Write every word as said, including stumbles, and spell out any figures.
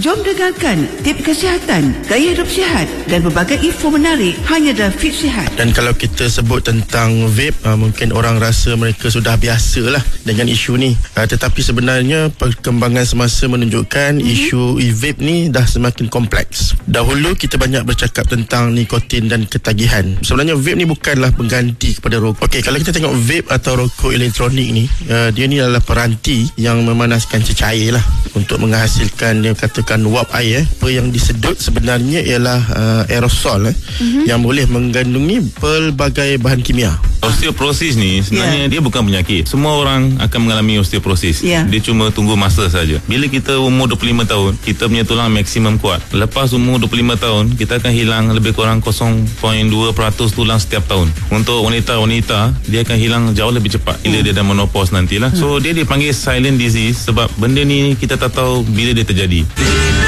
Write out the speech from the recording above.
Jom dengarkan tips kesihatan, gaya hidup sihat dan berbagai info menarik hanya dalam Fit Sihat. Dan kalau kita sebut tentang vape, uh, mungkin orang rasa mereka sudah biasa lah dengan isu ni. Uh, tetapi sebenarnya perkembangan semasa menunjukkan mm-hmm. isu e-vape ni dah semakin kompleks. Dahulu kita banyak bercakap tentang nikotin dan ketagihan. Sebenarnya vape ni bukanlah pengganti kepada rokok. Okey, kalau kita tengok vape atau rokok elektronik ni, uh, dia ni adalah peranti yang memanaskan cecair lah untuk menghasilkan, dia katakan wap air. Apa yang disedut sebenarnya ialah uh, aerosol eh, mm-hmm. yang boleh mengandungi pelbagai bahan kimia. Osteoporosis ni sebenarnya yeah. dia bukan penyakit. Semua orang akan mengalami osteoporosis. Yeah. Dia cuma tunggu masa saja. Bila kita umur dua puluh lima tahun, kita punya tulang maksimum kuat. Lepas umur dua puluh lima tahun, kita akan hilang lebih kurang kosong perpuluhan dua peratus tulang setiap tahun. Untuk wanita-wanita, dia akan hilang jauh lebih cepat bila mm. dia dah menopause nantilah. Mm. So dia dipanggil silent disease sebab benda ni kita tak tahu bila dia terjadi.